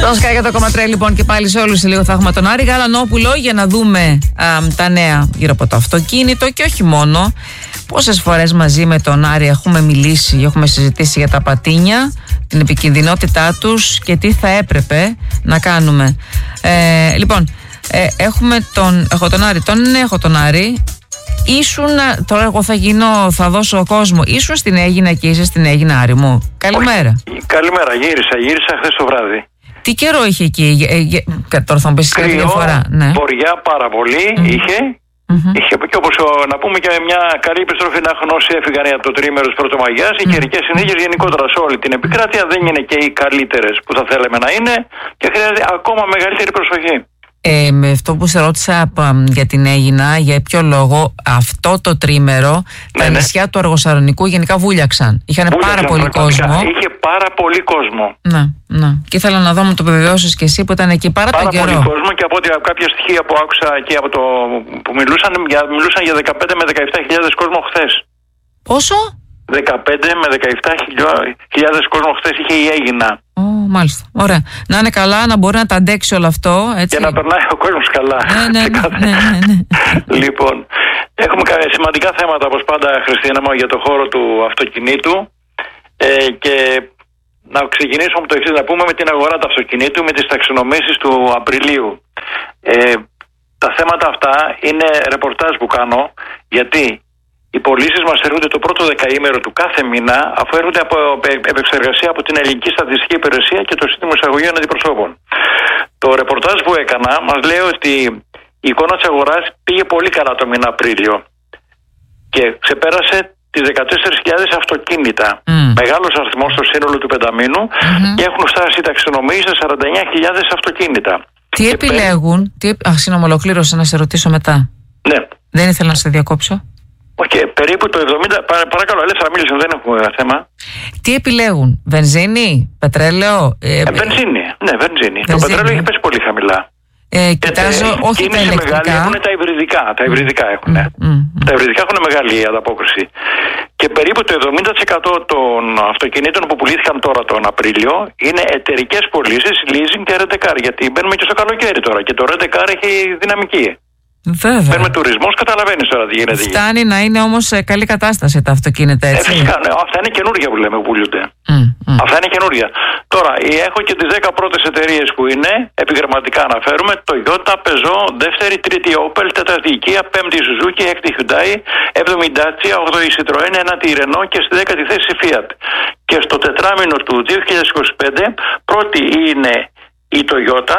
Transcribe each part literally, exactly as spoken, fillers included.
Στο Sky εκατό κόμμα τρία λοιπόν και πάλι σε όλους σε λίγο θα έχουμε τον Άρη Γαλανόπουλο για να δούμε α, τα νέα γύρω από το αυτοκίνητο και όχι μόνο. Πόσες φορές μαζί με τον Άρη έχουμε μιλήσει, έχουμε συζητήσει για τα πατίνια, την επικινδυνότητά τους και τι θα έπρεπε να κάνουμε. Ε, λοιπόν, ε, έχουμε τον, έχω τον Άρη, τον έχω τον Άρη. Ήσουν, τώρα εγώ θα γίνω, θα δώσω κόσμο. Ήσουν στην Αίγινα και είσαι στην Αίγινα, Άρη μου. Καλημέρα. Όχι, καλημέρα, γύρισα, γύρισα χθες το βράδυ. Τι καιρό είχε εκεί, ε, ε, τώρα θα μου πεις κάποια διαφορά. Ναι. Βορειά πάρα πολύ mm. είχε. Mm-hmm. Είχε και όπως να πούμε και μια καλή επιστροφή να έχουν όσοι έφυγαν από το τρίμερο της Πρωτομαγιάς. Οι mm. καιρικές συνθήκες γενικότερα σε όλη την επικράτεια δεν είναι και οι καλύτερες που θα θέλαμε να είναι και χρειάζεται ακόμα μεγαλύτερη προσοχή. Ε, με αυτό που σε ρώτησα για την Αίγινα, για ποιο λόγο αυτό το τρίμερο ναι, τα ναι. νησιά του Αργοσαρονικού γενικά βούλιαξαν. Είχαν πάρα πολύ κόσμο. Είχε πάρα πολύ κόσμο. Ναι, ναι. Και ήθελα να δω, μου το επιβεβαιώσεις και εσύ που ήταν εκεί πάρα, πάρα τον καιρό. Πάρα πολύ κόσμο και από ό,τι κάποια στοιχεία που άκουσα και από το που μιλούσαν, για, μιλούσαν για δεκαπέντε με δεκαεπτά χιλιάδες κόσμο χθες. Πόσο? δεκαπέντε με δεκαεπτά χιλιάδες κόσμο χθες είχε η Αίγινα. Oh, μάλιστα. Ωραία. Να είναι καλά, να μπορεί να τα αντέξει όλο αυτό. Έτσι. Και να περνάει ο κόσμος καλά. Ναι, ναι, ναι, ναι, ναι. Λοιπόν, έχουμε σημαντικά θέματα όπως πάντα, Χριστίνα μου, για το χώρο του αυτοκινήτου. Ε, και να ξεκινήσουμε από το εξής, να πούμε με την αγορά του αυτοκινήτου, με τις ταξινομήσεις του Απριλίου. Ε, τα θέματα αυτά είναι ρεπορτάζ που κάνω, γιατί οι πωλήσεις μας έρχονται το πρώτο δεκαήμερο του κάθε μήνα, αφού έρχονται από επεξεργασία από την Ελληνική Στατιστική Υπηρεσία και το Σύστημα Εισαγωγείων Αντιπροσώπων. Το ρεπορτάζ που έκανα μας λέει ότι η εικόνα της αγοράς πήγε πολύ καλά το μήνα Απρίλιο και ξεπέρασε τις δεκατέσσερις χιλιάδες αυτοκίνητα. Mm. Μεγάλος αριθμός στο σύνολο του πενταμήνου mm-hmm. και έχουν φτάσει οι ταξινομήσεις σε σαράντα εννιά χιλιάδες αυτοκίνητα. Τι και επιλέγουν, πέ... τι... Αχ, συγγνώμη, ολοκλήρωσα να σε ρωτήσω μετά. Ναι. Δεν ήθελα να σε διακόψω. Όχι, okay, περίπου το εβδομήντα. Παρα, παρακαλώ, ελεύθερα μίλησαν, δεν έχουμε θέμα. Τι επιλέγουν, βενζίνη, πετρέλαιο. Ε, ε, βενζίνη, ναι, βενζίνη. βενζίνη. Το πετρέλαιο έχει πέσει πολύ χαμηλά. Ε, κοιτάζω, ε, όχι τα ηλεκτρικά. Μεγάλη έχουν τα υβριδικά. Τα υβριδικά έχουν. Mm, mm, mm. Τα υβριδικά έχουν μεγάλη ανταπόκριση. Και περίπου το εβδομήντα τοις εκατό των αυτοκινήτων που πουλήθηκαν τώρα τον Απρίλιο είναι εταιρικές πωλήσεις, leasing και rent a car. Γιατί μπαίνουμε και στο καλοκαίρι τώρα και το rent a car έχει δυναμική. Βέβαια. Παίρνουμε τουρισμός, καταλαβαίνεις τώρα τι γίνεται. Φτάνει να είναι όμως σε καλή κατάσταση τα αυτοκίνητα, έτσι. Ε, φυσικά, ναι. Αυτά είναι καινούργια που λέμε που πουλούνται. Mm, mm. Αυτά είναι καινούργια. Τώρα, έχω και τις δέκα πρώτες εταιρείες που είναι, επιγραμματικά αναφέρουμε, Toyota, Peugeot, δεύτερη, τρίτη Opel, τέταρτη Kia, πέμπτη Suzuki, έκτη Hyundai, έβδομη Dacia, όγδοη Citroën, ένατη Renault και στη δέκατη θέση Fiat. Και στο τετράμινο του δύο χιλιάδες είκοσι πέντε, πρώτη είναι η Toyota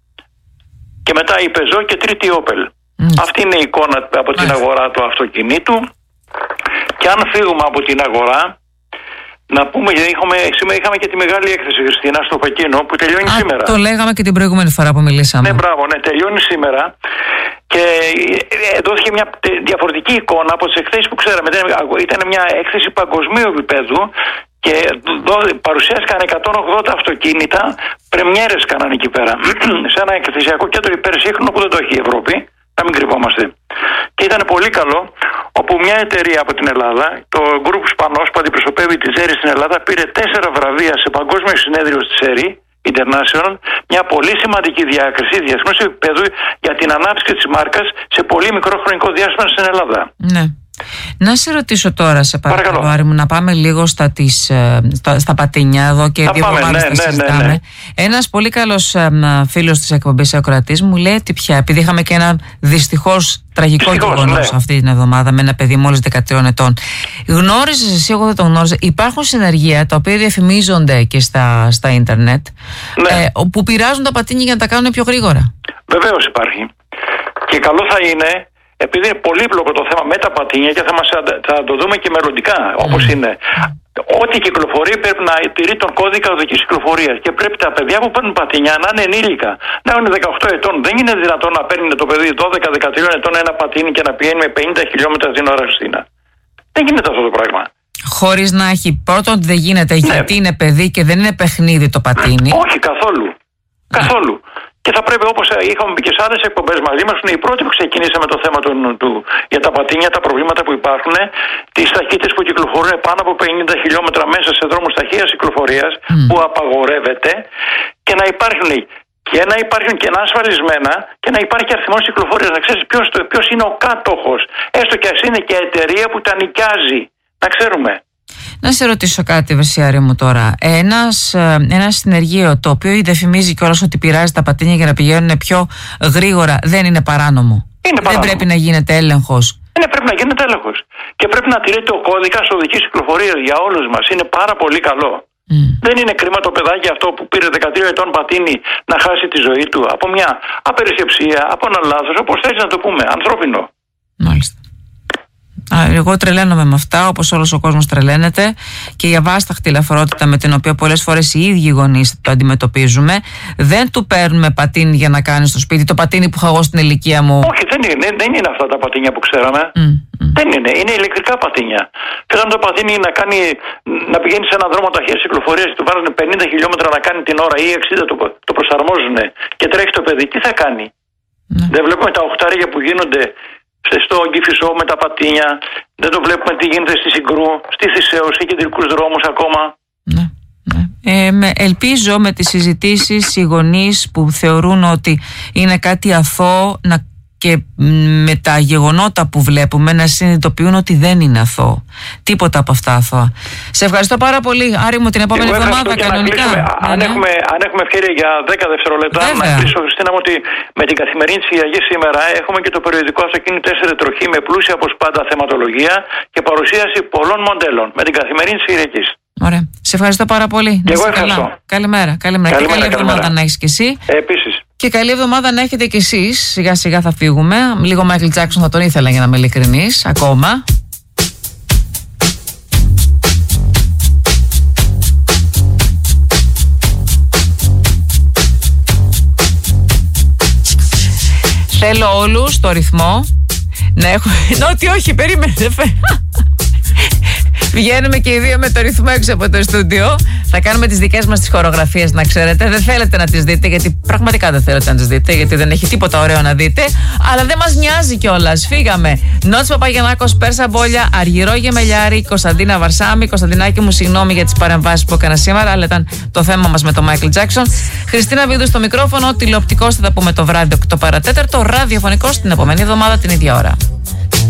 και μετά η Peugeot και τρίτη Opel. Mm. Αυτή είναι η εικόνα από την αγορά του αυτοκινήτου. Και αν φύγουμε από την αγορά, να πούμε, γιατί είχαμε, σήμερα είχαμε και τη μεγάλη έκθεση, Χριστίνα, στο Πεκίνο που τελειώνει Α, σήμερα. Το λέγαμε και την προηγούμενη φορά που μιλήσαμε. Ναι, μπράβο, ναι, τελειώνει σήμερα. Και δόθηκε μια διαφορετική εικόνα από τις εκθέσεις που ξέραμε. Ήταν μια έκθεση παγκοσμίου επίπεδου και παρουσιάστηκαν εκατόν ογδόντα αυτοκίνητα, πρεμιέρες κάνανε εκεί πέρα. Σε ένα εκθεσιακό κέντρο υπερσύγχρονο που δεν το έχει η Ευρώπη. Να μην κρυβόμαστε. Και ήταν πολύ καλό, όπου μια εταιρεία από την Ελλάδα, το Group Spanos που αντιπροσωπεύει τη Τζέρι στην Ελλάδα, πήρε τέσσερα βραβεία σε παγκόσμιο συνέδριο στη Τζέρι International, μια πολύ σημαντική διάκριση διεθνούς επίπεδου για την ανάπτυξη της μάρκας σε πολύ μικρό χρονικό διάστημα στην Ελλάδα. Ναι. Να σε ρωτήσω τώρα, σε παρακαλώ, Άρη μου, να πάμε λίγο στα, τις, στα, στα πατίνια εδώ και δύο εβδομάδες ναι, τα συζητάμε. Ναι, ναι, ναι. Ένας πολύ καλός φίλος της εκπομπής ακροατής μου λέει ότι πια, επειδή είχαμε και ένα δυστυχώς τραγικό γεγονός ναι. αυτή την εβδομάδα με ένα παιδί μόλις δεκατρών ετών. Γνώριζες εσύ, εγώ δεν τον γνώριζα, υπάρχουν συνεργεία τα οποία διαφημίζονται και στα, στα ίντερνετ ναι. ε, που πειράζουν τα πατίνια για να τα κάνουν πιο γρήγορα. Βεβαίως υπάρχει. Και καλό θα είναι, επειδή είναι πολύπλοκο το θέμα με τα πατίνια και θα, μας, θα το δούμε και μελλοντικά όπως mm. είναι. Ό,τι κυκλοφορεί πρέπει να τηρεί τον κώδικα οδικής κυκλοφορίας και πρέπει τα παιδιά που παίρνουν πατίνια να είναι ενήλικα. Να είναι δεκαοκτώ ετών. Δεν είναι δυνατόν να παίρνει το παιδί δώδεκα με δεκατρία ετών ένα πατίνι και να πηγαίνει με πενήντα χιλιόμετρα την ώρα, Χριστίνα. Δεν γίνεται αυτό το πράγμα. Χωρίς να έχει πρώτον ότι δεν γίνεται ναι. γιατί είναι παιδί και δεν είναι παιχνίδι το πατίνι. Όχι καθόλου. Ναι. Καθόλου. Και θα πρέπει, όπως είχαμε πει και σε άλλες εκπομπές μαζί μας, είναι οι πρώτοι που ξεκινήσαμε το θέμα του, του, για τα πατίνια, τα προβλήματα που υπάρχουν, τις ταχύτητες που κυκλοφορούν πάνω από πενήντα χιλιόμετρα μέσα σε δρόμους ταχείας κυκλοφορίας, mm. που απαγορεύεται, και να υπάρχουν και να υπάρχουν κενά ασφαλισμένα και να υπάρχει αριθμός κυκλοφορίας. Να ξέρεις ποιος, ποιος είναι ο κάτοχος, έστω και ας είναι και εταιρεία που τα νοικιάζει. Να ξέρουμε. Να σε ρωτήσω κάτι, Βρυσιάρη μου, τώρα. Ένας, ένα συνεργείο το οποίο διαφημίζει κιόλας ότι πειράζει τα πατίνια για να πηγαίνουν πιο γρήγορα, δεν είναι παράνομο? Είναι παράνομο. Δεν πρέπει να γίνεται έλεγχος? Ναι, πρέπει να γίνεται έλεγχος. Και πρέπει να τηρείται ο κώδικας οδικής κυκλοφορίας για όλους μας. Είναι πάρα πολύ καλό. Mm. Δεν είναι κρίμα το παιδάκι αυτό που πήρε δεκατρία ετών πατίνι να χάσει τη ζωή του από μια απερισκεψία, από ένα λάθος, όπως θες να το πούμε, ανθρώπινο. Μάλιστα. Εγώ τρελαίνομαι με αυτά, όπως όλος ο κόσμος τρελαίνεται, και η αβάσταχτη λαφρότητα με την οποία πολλές φορές οι ίδιοι γονείς το αντιμετωπίζουμε. Δεν του παίρνουμε πατίνι για να κάνει στο σπίτι, το πατίνι που είχα εγώ στην ηλικία μου. Όχι, δεν είναι, δεν είναι αυτά τα πατίνια που ξέραμε. Mm, mm. Δεν είναι, είναι ηλεκτρικά πατίνια. Θέλουν το πατίνι να, κάνει, να πηγαίνει σε έναν δρόμο ταχείας κυκλοφορίας και του βάζουν πενήντα χιλιόμετρα να κάνει την ώρα ή εξήντα, το, το προσαρμόζουν και τρέχει το παιδί. Τι θα κάνει? Mm. Δεν βλέπουμε τα οχτάρια που γίνονται στο Κηφισό με τα πατίνια, δεν το βλέπουμε τι γίνεται στη Συγκρού, στη Θησέο, σε κεντρικούς δρόμους ακόμα. Ναι, ναι. Ε, με, ελπίζω με τις συζητήσεις οι γονείς που θεωρούν ότι είναι κάτι αθώο να, και με τα γεγονότα που βλέπουμε να συνειδητοποιούν ότι δεν είναι αθώο. Τίποτα από αυτά αθώα. Σε ευχαριστώ πάρα πολύ, Άρη μου, την επόμενη εβδομάδα κανονικά. Αν, ναι, έχουμε, αν έχουμε ευκαιρία για δέκα δευτερόλεπτα, να κλείσω, Χριστίνα μου, ότι με την καθημερινή της Κυριακής σήμερα έχουμε και το περιοδικό αυτοκίνητο τέσσερις τροχή με πλούσια όπως πάντα θεματολογία και παρουσίαση πολλών μοντέλων. Με την καθημερινή της Κυριακής. Ωραία. Σε ευχαριστώ πάρα πολύ. Και εγώ ευχαριστώ. Καλημέρα. Καλημέρα. Και καλή εβδομάδα να έχεις κι εσύ. Ε, επίσης. Και καλή εβδομάδα να έχετε κι εσείς. Σιγά σιγά θα φύγουμε. Λίγο Μάικλ Τζάκσον θα τον ήθελα, για να είμαι ειλικρινής, ακόμα. Θέλω όλους το ρυθμό να έχουμε... Ότι όχι, περίμενε. Βγαίνουμε και οι δύο με το ρυθμό έξω από το στούντιο. Θα κάνουμε τις δικές μας τις χορογραφίες, να ξέρετε. Δεν θέλετε να τις δείτε, γιατί πραγματικά δεν θέλετε να τις δείτε, γιατί δεν έχει τίποτα ωραίο να δείτε. Αλλά δεν μας νοιάζει κιόλας. Φύγαμε. Νότης Παπαγιαννάκος, Πέρσα Μπόλια, Αργυρό Γεμελιάρη, Κωνσταντίνα Βαρσάμι. Κωνσταντινάκη μου, συγγνώμη για τις παρεμβάσεις που έκανα σήμερα, αλλά ήταν το θέμα μας με τον Μάικλ Τζάκσον. Χριστίνα Βίδου στο μικρόφωνο. Τηλεοπτικός θα τα πούμε το βράδυ οκτώ παρά τέταρτο. Ραδιοφωνικός την επόμενη εβδομάδα την ίδια ώρα.